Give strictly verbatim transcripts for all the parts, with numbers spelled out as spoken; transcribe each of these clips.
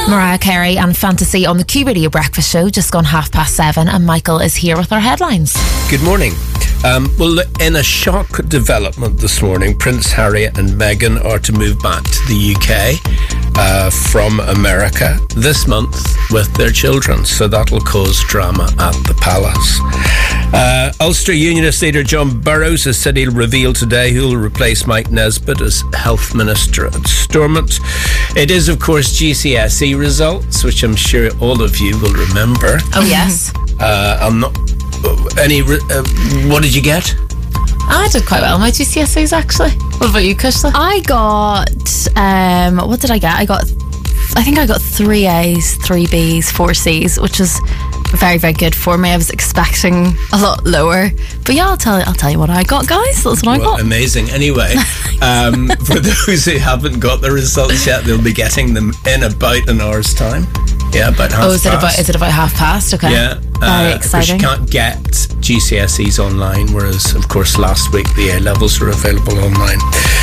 Mariah Carey and Fantasy on the Q Radio Breakfast Show, just gone half past seven, and Michael is here with our headlines. Good morning. Um, well, in a shock development this morning, Prince Harry and Meghan are to move back to the U K uh, from America this month with their children, so that'll cause drama at the palace. Uh, Ulster Unionist leader John Burrows has said he'll reveal today who will replace Mike Nesbitt as Health Minister at Stormont. It is, of course, G C S E results, which I'm sure all of you will remember. Oh, yes. Uh, I'm not... Any... Uh, what did you get? I did quite well in my G C S Es, actually. What about you, Kushla? I got... Um, what did I get? I got... I think I got three A's, three B's, four C's, which is very, very good for me. I was expecting a lot lower, but yeah, I'll tell you. I'll tell you what I got, guys. That's what I well, got. Amazing. Anyway, um, for those who haven't got the results yet, they'll be getting them in about an hour's time. Yeah, about half Oh, is past. it about? Is it about half past? Okay. Yeah, Very uh, exciting. Because you can't get G C S Es online, whereas, of course, last week the A levels were available online.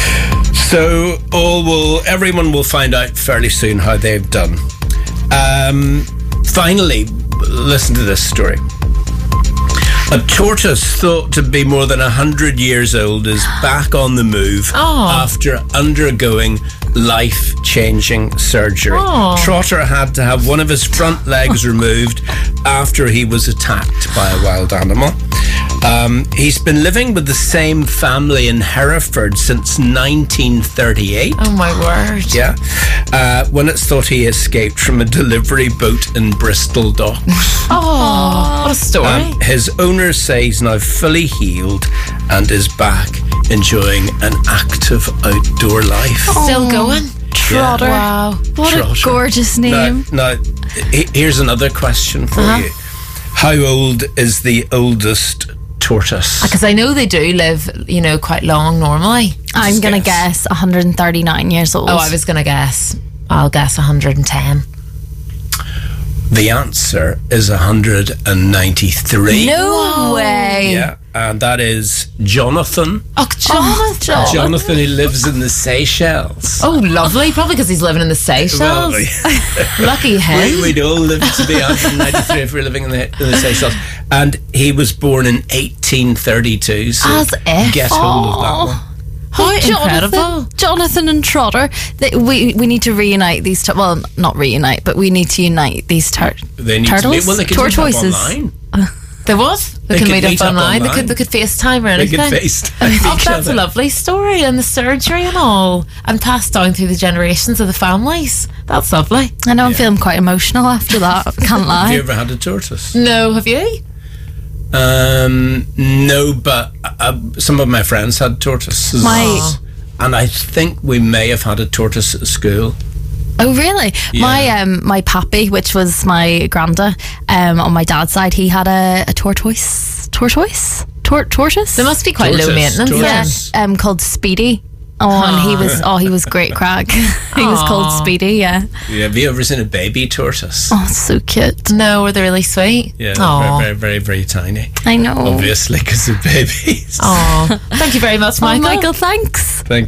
So all will, everyone will find out fairly soon how they've done. Um, finally, listen to this story. A tortoise thought to be more than one hundred years old is back on the move Oh. after undergoing life-changing surgery. Oh. Trotter had to have one of his front legs removed after he was attacked by a wild animal. Um, he's been living with the same family in Hereford since nineteen thirty-eight. Oh, my word. Yeah, uh, when it's thought he escaped from a delivery boat in Bristol Docks. Oh, what a story. Um, his owners say he's now fully healed and is back enjoying an active outdoor life. Still going? Trotter. Wow. What Trotter. a gorgeous name. Now, now, he- here's another question for Uh-huh. you. How old is the oldest tortoise? Because I know they do live, you know, quite long normally. I'm Just going to guess. guess one hundred thirty-nine years old. Oh, I was going to guess. I'll guess one hundred ten. The answer is one hundred ninety-three. No way. Yeah, and that is Jonathan. Oh, Jonathan. Jonathan, who lives in the Seychelles. Oh, lovely. Probably because he's living in the Seychelles. Well, Lucky we, him. we'd all live to be one hundred ninety-three if we were living in the, in the Seychelles. And he was born in eighteen thirty-two. So As if. get hold of that one. How Jonathan, incredible. Jonathan and Trotter. They, we we need to reunite these. Tur- well, not reunite, but we need to unite these tur- They need turtles. to meet. Well, they could meet up Tortoises. online. There was. They, They could could meet, meet up up online. They online. could they could FaceTime or They anything. could FaceTime Oh, each that's other. a lovely story, and the surgery and all, and passed down through the generations of the families. That's lovely. I know I'm feeling quite emotional after that. Can't Have you lie. ever had a tortoise? No, have you? Um, no, but uh, some of my friends had tortoises. My- And I think we may have had a tortoise at school. Oh really? Yeah. My um my pappy, which was my granda, um on my dad's side, he had a, a tortoise. Tortoise? Tor- tortoise? They must be quite low Tortoise, maintenance. tortoise. Yeah. Yeah, um, called Speedy. Oh, and he was oh he was great crack. He was called Aw. Speedy. Yeah. Yeah, have you ever seen a baby tortoise? Oh, so cute. No, were they really sweet? Yeah, Aw. very, very, very, very tiny. I know. Obviously, because they're babies. Aw. Thank you very much, Oh, Michael. Michael, thanks. Thank